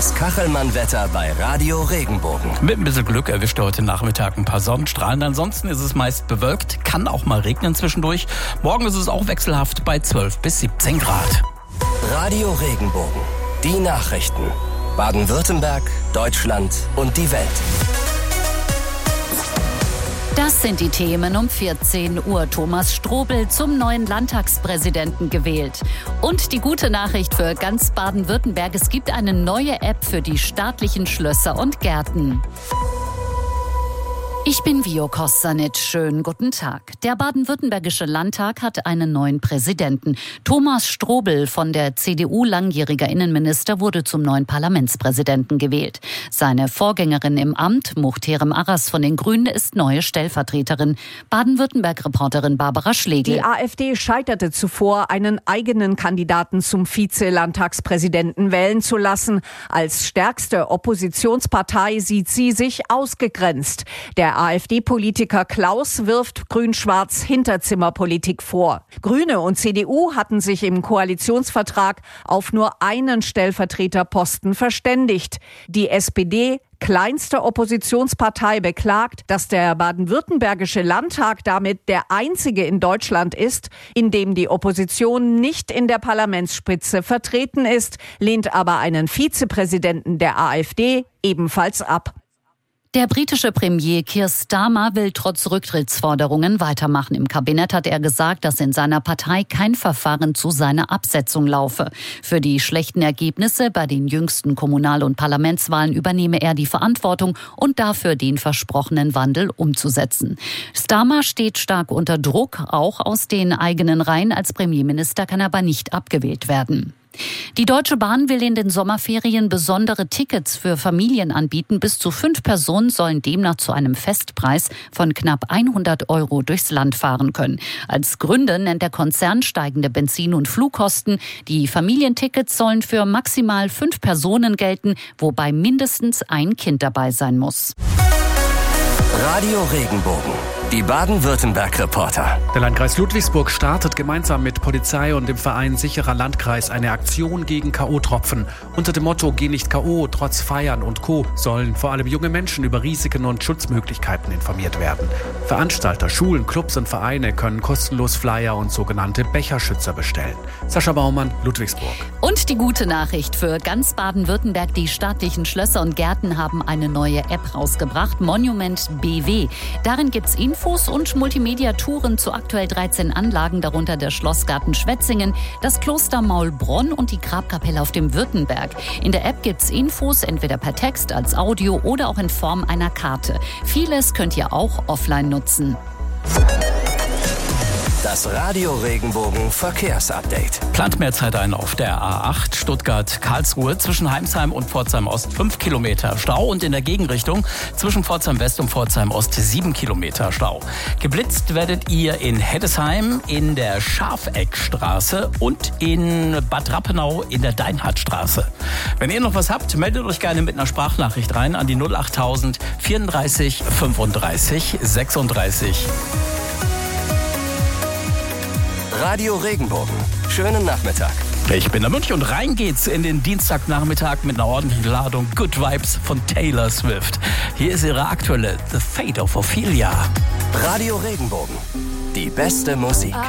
Das Kachelmann-Wetter bei Radio Regenbogen. Mit ein bisschen Glück erwischt heute Nachmittag ein paar Sonnenstrahlen. Ansonsten ist es meist bewölkt, kann auch mal regnen zwischendurch. Morgen ist es auch wechselhaft bei 12 bis 17 Grad. Radio Regenbogen. Die Nachrichten. Baden-Württemberg, Deutschland und die Welt. Das sind die Themen um 14 Uhr. Thomas Strobel zum neuen Landtagspräsidenten gewählt. Und die gute Nachricht für ganz Baden-Württemberg: Es gibt eine neue App für die staatlichen Schlösser und Gärten. Ich bin Vio Kostanic. Schönen guten Tag. Der baden-württembergische Landtag hat einen neuen Präsidenten. Thomas Strobel von der CDU, langjähriger Innenminister, wurde zum neuen Parlamentspräsidenten gewählt. Seine Vorgängerin im Amt, Muchterem Aras von den Grünen, ist neue Stellvertreterin. Baden-Württemberg-Reporterin Barbara Schlegel. Die AfD scheiterte zuvor, einen eigenen Kandidaten zum Vize-Landtagspräsidenten wählen zu lassen. Als stärkste Oppositionspartei sieht sie sich ausgegrenzt. Der AfD-Politiker Klaus wirft Grün-Schwarz Hinterzimmerpolitik vor. Grüne und CDU hatten sich im Koalitionsvertrag auf nur einen Stellvertreterposten verständigt. Die SPD, kleinste Oppositionspartei, beklagt, dass der baden-württembergische Landtag damit der einzige in Deutschland ist, in dem die Opposition nicht in der Parlamentsspitze vertreten ist, lehnt aber einen Vizepräsidenten der AfD ebenfalls ab. Der britische Premier Keir Starmer will trotz Rücktrittsforderungen weitermachen. Im Kabinett hat er gesagt, dass in seiner Partei kein Verfahren zu seiner Absetzung laufe. Für die schlechten Ergebnisse bei den jüngsten Kommunal- und Parlamentswahlen übernehme er die Verantwortung und dafür den versprochenen Wandel umzusetzen. Starmer steht stark unter Druck, auch aus den eigenen Reihen. Als Premierminister kann er aber nicht abgewählt werden. Die Deutsche Bahn will in den Sommerferien besondere Tickets für Familien anbieten. Bis zu 5 Personen sollen demnach zu einem Festpreis von knapp 100 € durchs Land fahren können. Als Gründe nennt der Konzern steigende Benzin- und Flugkosten. Die Familientickets sollen für maximal 5 Personen gelten, wobei mindestens ein Kind dabei sein muss. Radio Regenbogen. Die Baden-Württemberg-Reporter. Der Landkreis Ludwigsburg startet gemeinsam mit Polizei und dem Verein Sicherer Landkreis eine Aktion gegen K.O.-Tropfen. Unter dem Motto "Geh nicht K.O., trotz Feiern und Co." sollen vor allem junge Menschen über Risiken und Schutzmöglichkeiten informiert werden. Veranstalter, Schulen, Clubs und Vereine können kostenlos Flyer und sogenannte Becherschützer bestellen. Sascha Baumann, Ludwigsburg. Und die gute Nachricht für ganz Baden-Württemberg: Die staatlichen Schlösser und Gärten haben eine neue App rausgebracht, Monument BW. Darin gibt's Infos und Multimedia-Touren zu aktuell 13 Anlagen, darunter der Schlossgarten Schwetzingen, das Kloster Maulbronn und die Grabkapelle auf dem Württemberg. In der App gibt's Infos entweder per Text, als Audio oder auch in Form einer Karte. Vieles könnt ihr auch offline nutzen. Das Radio Regenbogen Verkehrsupdate. Plant mehr Zeit ein auf der A8 Stuttgart-Karlsruhe zwischen Heimsheim und Pforzheim Ost 5 Kilometer Stau und in der Gegenrichtung zwischen Pforzheim West und Pforzheim Ost 7 Kilometer Stau. Geblitzt werdet ihr in Heddesheim, in der Schafeckstraße und in Bad Rappenau in der Deinhardtstraße. Wenn ihr noch was habt, meldet euch gerne mit einer Sprachnachricht rein an die 08000 34 35 36. Radio Regenbogen. Schönen Nachmittag. Ich bin der Münch und rein geht's in den Dienstagnachmittag mit einer ordentlichen Ladung Good Vibes von Taylor Swift. Hier ist ihre aktuelle The Fate of Ophelia. Radio Regenbogen. Die beste Musik.